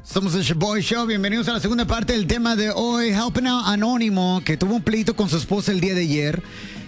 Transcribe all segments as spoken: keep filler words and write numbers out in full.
Somos el Shaboy Show. Bienvenidos a la segunda parte del tema de hoy. Helping out Anónimo, que tuvo un pleito con su esposa el día de ayer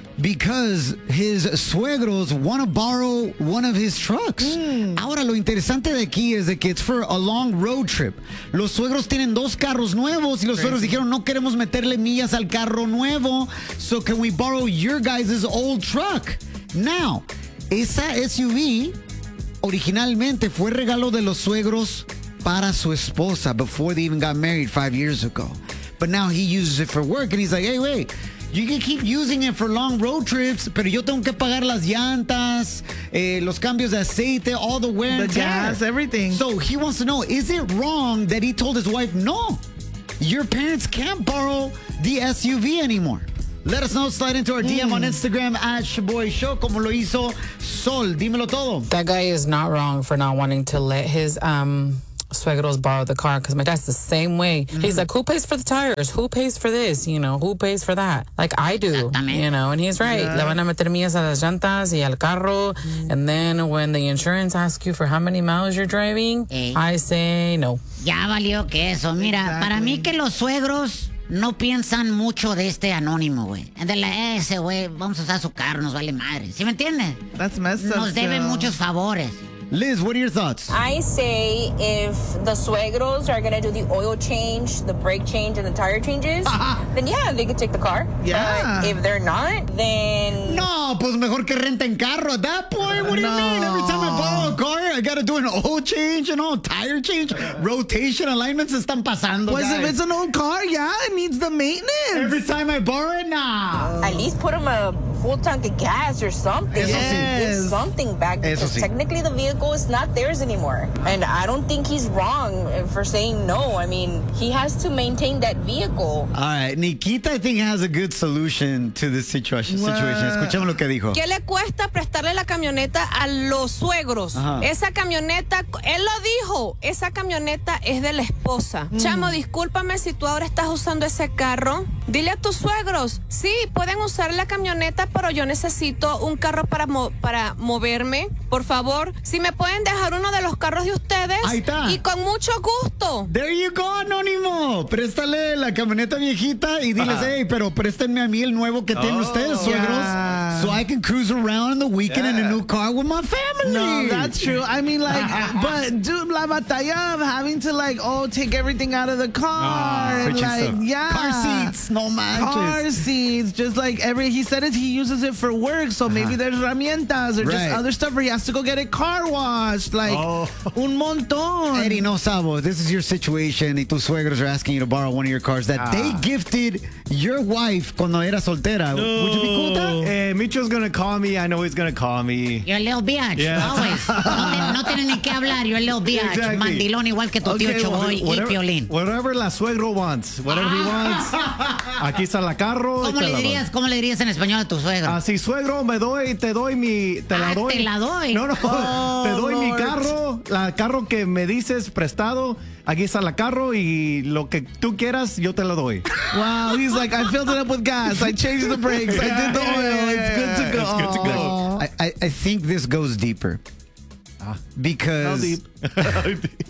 because his suegros want to borrow one of his trucks. Mm. Ahora, lo interesante de aquí es de que it's for a long road trip. Los suegros tienen dos carros nuevos y los suegros dijeron, no queremos meterle millas al carro nuevo, so can we borrow your guys' old truck? Now, esa S U V originalmente fue regalo de los suegros para su esposa before they even got married five years ago. But now he uses it for work and he's like, hey, wait, you can keep using it for long road trips, pero yo tengo que pagar las llantas, eh, los cambios de aceite, all the wear and the tear. gas, everything. So he wants to know, is it wrong that he told his wife, no, your parents can't borrow the S U V anymore? Let us know. Slide into our D M mm. on Instagram at Shaboy Show, como lo hizo Sol. Dímelo todo. That guy is not wrong for not wanting to let his um suegros borrow the car, because my dad's the same way. Mm-hmm. He's like, who pays for the tires? Who pays for this? You know, who pays for that? Like I do, you know, and he's right. Yeah. Le van a meter millas a las llantas y al carro. Mm. And then when the insurance asks you for how many miles you're driving, eh. I say no. Ya valió que eso. Mira, exactly. Para mí que los suegros no piensan mucho de este Anónimo, güey. De la ese, güey, vamos a usar su carro, nos vale madre. ¿Sí me entiendes? That's messed up. Nos deben muchos favores. Liz, what are your thoughts? I say if the suegros are going to do the oil change, the brake change, and the tire changes, uh-huh. then yeah, they could take the car. Yeah. But if they're not, then... No, pues mejor que renten carro at that point. What do no. you mean? Every time I borrow a car, I got to do an oil change and all, tire change, rotation, alignments están pasando, Pues guys. if it's an old car, yeah, it needs the maintenance. Every time I borrow it, nah. At least put them a full tank of gas or something. Eso sí. Give something back, because sí. technically the vehicle is not theirs anymore. And I don't think he's wrong for saying no. I mean, he has to maintain that vehicle. All right, Nikita, I think, has a good solution to this situation. situation. Escuchemos lo que dijo. ¿Qué le cuesta prestarle la camioneta a los suegros? Ajá. Esa camioneta, él lo dijo, esa camioneta es de la esposa. Mm. Chamo, discúlpame si tú ahora estás usando ese carro. Dile a tus suegros, sí, pueden usar la camioneta, pero yo necesito un carro para, mo para moverme. Por favor, si me pueden dejar uno de los carros de ustedes. Ahí está. Y con mucho gusto. There you go, Anónimo. Préstale la camioneta viejita y diles, hey, pero préstenme a mí el nuevo que tienen oh, ustedes, suegros. Yeah. So I can cruise around in the weekend yeah. in a new car with my family. No, that's true. I mean, like, but dude, la batalla of having to, like, oh, take everything out of the car. Oh, and, like, stuff. yeah. Car seats, no manches. Car seats, just like every, he said it, he uses it for work, so maybe uh-huh. there's herramientas or right. just other stuff where he has to go get a car washed, like oh. un montón. Eddie, no sabo, this is your situation y tus suegros are asking you to borrow one of your cars that ah. they gifted your wife cuando era soltera. No. Would you be cool with that? Hey, Micho's gonna call me. I know he's gonna call me. You're a little bitch, yeah. always. No, no tienes ni que hablar, you're a little bitch. Exactly. Mandilón igual que tu okay, tío Choboy whatever, y Piolín. Whatever la suegro wants, whatever he wants. Aquí está la carro. ¿Cómo le dirías, ¿Cómo le dirías en español a tu suegro? Así, suegro, me doy, te doy mi, te ah, la doy. te la doy. No, no, oh, te doy Lord. mi carro, la carro que me dices prestado. Aquí está la carro y lo que tú quieras, yo te lo doy. Wow, he's like, I filled it up with gas. I changed the brakes. I did the oil. It's good to go. It's good to go. I, I, I think this goes deeper. Ah. Because How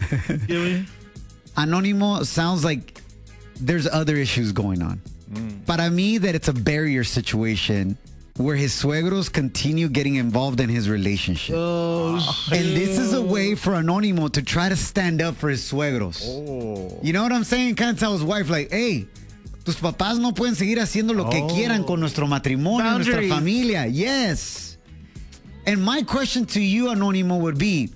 deep? Anónimo sounds like there's other issues going on. Mm. Para mí, that it's a barrier situation where his suegros continue getting involved in his relationship. Oh, and this is a way for Anónimo to try to stand up for his suegros. Oh. You know what I'm saying? Kind of tell his wife, like, hey, tus papás no pueden seguir haciendo lo que oh. quieran con nuestro matrimonio, Boundaries. nuestra familia. Yes. And my question to you, Anónimo, would be,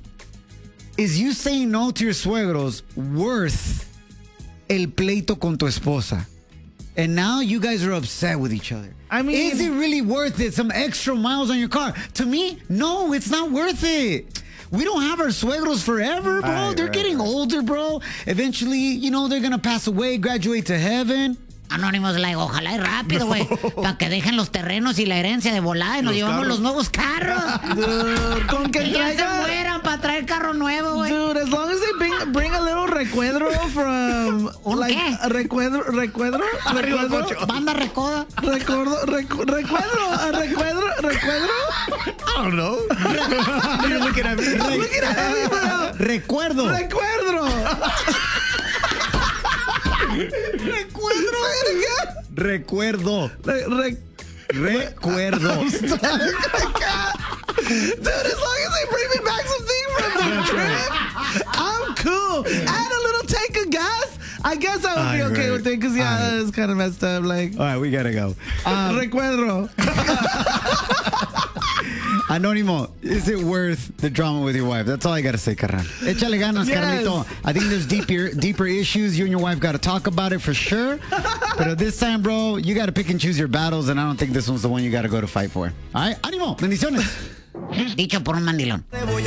is you saying no to your suegros worth el pleito con tu esposa? And now you guys are upset with each other. I mean, is it really worth it? Some extra miles on your car? To me, no, it's not worth it. We don't have our suegros forever, bro. Right, they're right, getting right. older, bro. Eventually, you know, they're going to pass away, graduate to heaven. Anónimos, like, ojalá y rápido, güey, no. para que dejen los terrenos y la herencia de volada y nos los llevamos carros. Los nuevos carros. Dude, con que traigan... se mueran para traer carro nuevo, güey. Dude, as long as they bring, bring a little recuadro from... ¿Un like, qué? Recuadro, recuadro, recuadro. Banda recoda. Recuerdo, recu recuadro, recuadro, recuadro. I don't know. You're looking at me. Looking at me, bro. Recuerdo. Recuerdo. Recuerdo. Say it again. Recuerdo. Re- re- Recuerdo. Dude, as long as they bring me back something from the trip, I'm cool. Add a little tank of gas. I guess I would be All okay right. with it because, yeah, All it's kind of messed up. Like, All right, we gotta go. Um, recuerdo. Anónimo, is it worth the drama with your wife? That's all I gotta say, carnal. Échale ganas, Yes. carnalito. I think there's deeper, deeper issues. You and your wife gotta talk about it for sure. But this time, bro, you gotta pick and choose your battles, and I don't think this one's the one you gotta go to fight for. All right, ánimo, bendiciones. Dicho por un mandilón.